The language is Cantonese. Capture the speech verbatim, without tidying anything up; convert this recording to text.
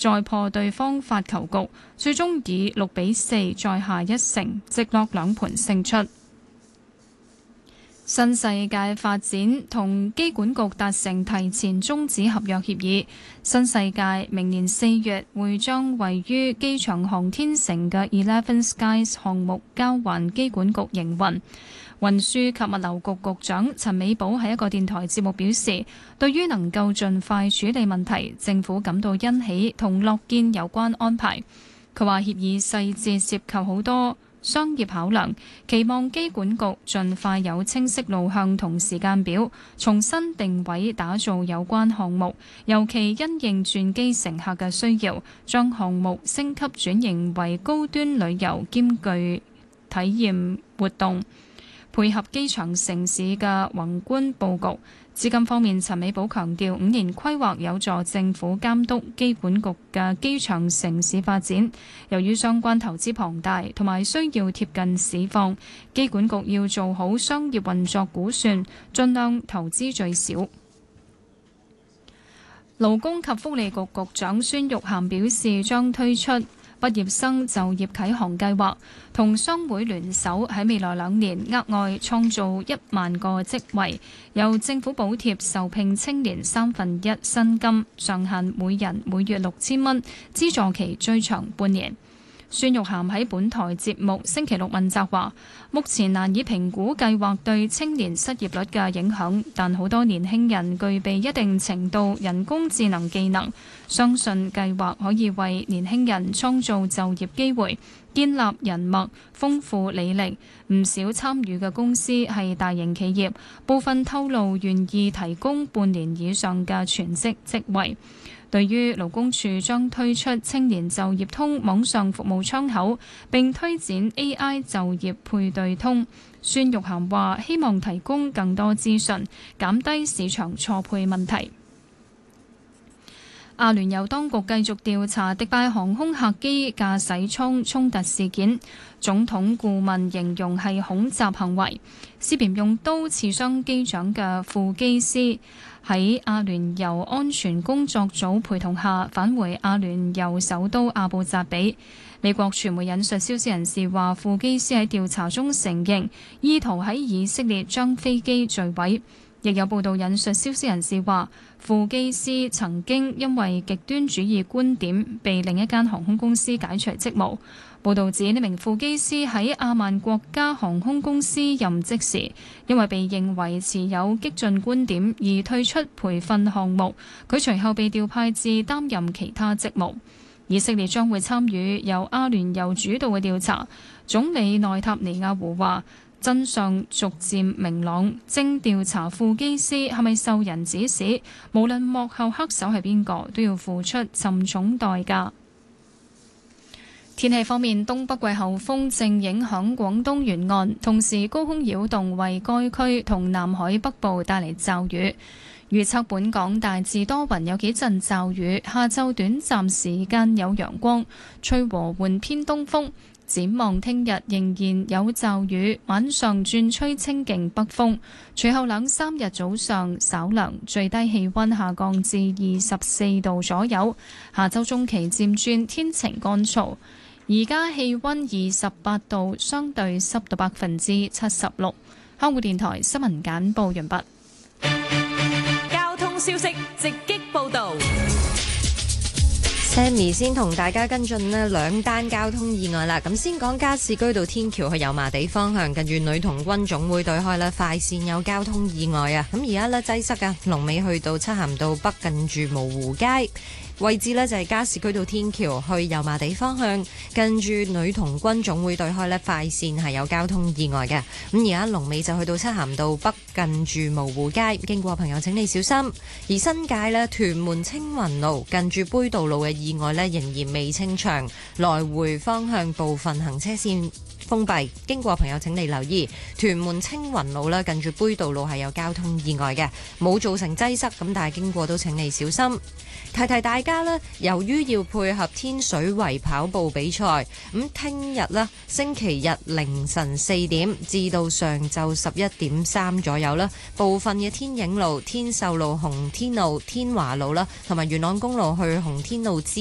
再破對方發球局，最終以六比四再下一城，直落兩盤勝出。新世界發展同機管局達成提前終止合約協議，新世界明年四月會將位於機場航天城嘅 Eleven Skies 項目交還機管局營運。運輸及物流局局長陳美寶喺一個電台節目表示，對於能夠盡快處理問題，政府感到欣喜同樂見有關安排。佢話協議細節涉及好多商業考量，期望機管局盡快有清晰路向同時間表，重新定位打造有關項目，尤其因應轉機乘客嘅需要，將項目升級轉型為高端旅遊兼具體驗活動，配合機場城市嘅宏觀佈局。資金方面，陳美寶強調，五年規劃有助政府監督機管局嘅機場城市發展。由於相關投資龐大，同埋需要貼近市況，機管局要做好商業運作估算，盡量投資最少。勞工及福利局局長孫玉菡表示，將推出畢業生就業啟航計劃，同商會聯手喺未來兩年額外創造一萬個職位，由政府補貼受聘青年三分一薪金，上限每人每月六千蚊，資助期最長半年。孫玉菡喺本台節目星期六問責話，目前難以評估計劃對青年失業率嘅影響，但好多年輕人具備一定程度人工智能技能，相信計劃可以為年輕人創造就業機會，建立人脈，豐富履歷。唔少參與嘅公司係大型企業，部分透露願意提供半年以上嘅全職職位。對於勞工處將推出青年就業通網上服務窗口，並推展 A I 就業配對通，孫玉菡話希望提供更多資訊，減低市場錯配問題。阿聯酋當局繼續調查迪拜航空客機駕駛艙衝突事件，總統顧問形容係恐襲行為，涉嫌用刀刺傷機長嘅副機師喺阿聯酋安全工作組陪同下返回阿聯酋首都阿布扎比。美國傳媒引述消息人士話，副機師喺調查中承認意圖喺以色列將飛機墜毀。亦有報道引述消息人士話，副機師曾經因為極端主義觀點被另一間航空公司解除職務。報導指呢名副機師喺阿曼國家航空公司任職時，因為被認為持有激進觀點而退出培訓項目，佢隨後被調派至擔任其他職務。以色列將會參與由阿聯酋主導嘅調查。總理內塔尼亞胡話，真相逐漸明朗，正調查副機師係咪受人指使，無論幕後黑手係邊個，都要付出沉重代價。天氣方面，東北季候風正影響廣東沿岸，同時高空擾動為該區同南海北部帶嚟驟雨。預測本港大致多雲，有幾陣驟雨，下晝短暫時間有陽光，吹和緩偏東風。展望聽日仍然有驟雨，晚上轉吹清勁北風，隨後兩三日早上稍涼，最低氣溫下降至二十四度左右。下周中期漸轉天晴乾燥。而家氣溫二十八度，相對濕度百分之七十六。香港電台新聞簡報完畢。 交通消息直擊報道。 Sammy 先同大家跟進呢兩單交通意外啦。咁先講加士居道天橋去油麻地方向，近住女童軍總會對開呢快線有交通意外啊。咁而家呢擠塞啊，龍尾去到漆咸道北近住蕪湖街。位置呢就係加士居道天橋去油麻地方向，近住女童軍總會對開呢快線係有交通意外嘅。咁而家龍尾就去到漆咸道北近住蕪湖街，經過朋友請你小心。而新界呢，屯門青雲路近住杯渡路嘅意外呢仍然未清場，來回方向部分行車線封閉，經過朋友請你留意。屯門青雲路呢近住杯渡路係有交通意外嘅，冇造成擠塞，咁但係經過都請你小心。提提大家呢，由於要配合天水圍跑步比賽，咁聽日呢星期日凌晨四點至到上晝十一點三左右啦，部分嘅天影路、天秀路、紅天路、天華路啦，同埋元朗公路去紅天路之